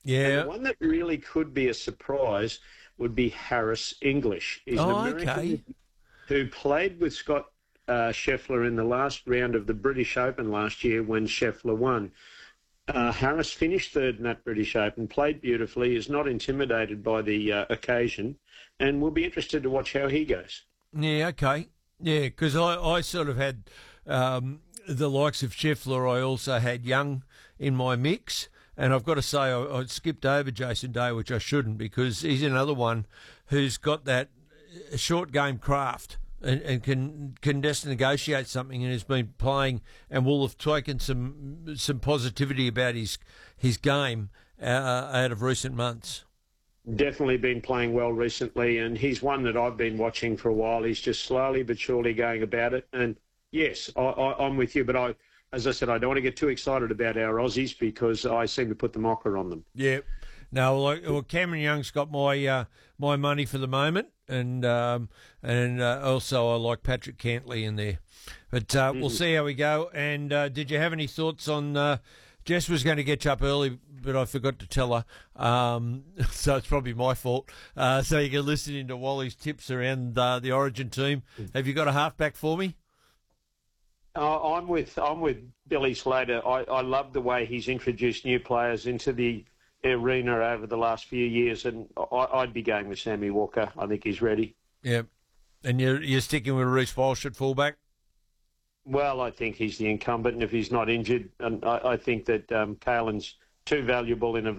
And Yeah. the one that really could be a surprise would be Harris English. He's an Oh, American okay. who played with Scott Scheffler in the last round of the British Open last year when Scheffler won. Harris finished third in that British Open, played beautifully, is not intimidated by the occasion, and we'll be interested to watch how he goes. Yeah, okay. Yeah, because I sort of had the likes of Scheffler. I also had Young in my mix. And I've got to say, I skipped over Jason Day, which I shouldn't, because he's another one who's got that short game craft and can just negotiate something, and has been playing and will have taken some positivity about his game out of recent months. Definitely been playing well recently, and he's one that I've been watching for a while. He's just slowly but surely going about it. And yes, I'm with you, but as I said, I don't want to get too excited about our Aussies because I seem to put the mocker on them. Yeah. No, well, Cameron Young's got my money for the moment, and also I like Patrick Cantley in there. But we'll see how we go. And did you have any thoughts on? Jess was going to get you up early, but I forgot to tell her, so it's probably my fault. So you can listen into Wally's tips around the Origin team. Have you got a halfback for me? I'm with Billy Slater. I love the way he's introduced new players into the arena over the last few years, and I'd be going with Sammy Walker. I think he's ready. Yeah, and you're sticking with Reece Walsh at fullback. Well, I think he's the incumbent, and if he's not injured, and I think that Kalen's too valuable in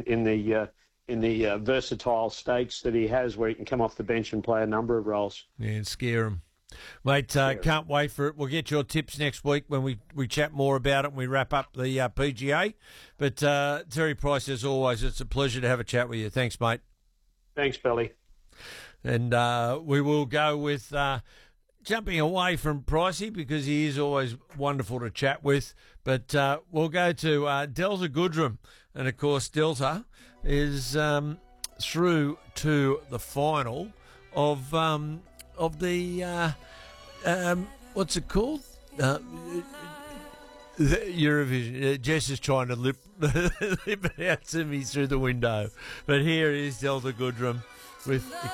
the versatile stakes that he has, where he can come off the bench and play a number of roles. Yeah, and scare him. Mate, can't wait for it. We'll get your tips next week when we chat more about it and we wrap up the PGA. But Terry Price, as always, it's a pleasure to have a chat with you. Thanks, mate. Thanks, Billy. And we will go with jumping away from Pricey because he is always wonderful to chat with. But we'll go to Delta Goodrum. And, of course, Delta is through to the final of the what's it called? The Eurovision. Jess is trying to lip it out to me through the window. But here is Delta Goodrum with